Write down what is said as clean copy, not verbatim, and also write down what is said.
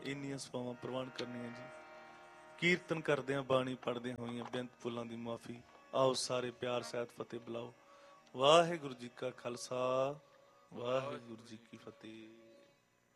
ਇੰਨੀਆਂ ਸੇਵਾਵਾਂ ਪ੍ਰਵਾਨ ਕਰਨੀਆਂ ਜੀ। ਕੀਰਤਨ ਕਰਦਿਆਂ ਬਾਣੀ ਪੜ੍ਹਦਿਆਂ ਹੋਈਆਂ ਬੇਅੰਤ ਭੁੱਲਾਂ ਦੀ ਮਾਫੀ। ਆਓ ਸਾਰੇ ਪਿਆਰ ਸਹਿਤ ਫਤਿਹ ਬੁਲਾਓ। ਵਾਹਿਗੁਰੂ ਜੀ ਕਾ ਖਾਲਸਾ, ਵਾਹਿਗੁਰੂ ਜੀ ਕੀ ਫਤਿਹ।